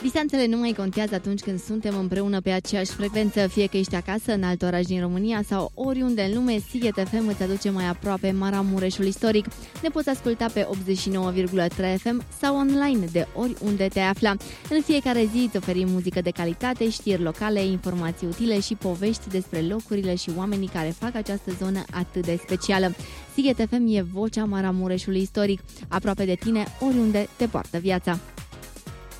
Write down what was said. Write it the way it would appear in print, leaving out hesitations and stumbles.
Distanțele nu mai contează atunci când suntem împreună pe aceeași frecvență, fie că ești acasă, în alt oraș din România sau oriunde în lume, Sighet FM îți aduce mai aproape Maramureșul istoric. Ne poți asculta pe 89,3 FM sau online de oriunde te afla. În fiecare zi îți oferim muzică de calitate, știri locale, informații utile și povești despre locurile și oamenii care fac această zonă atât de specială. Sighet FM e vocea Maramureșului istoric, aproape de tine, oriunde te poartă viața.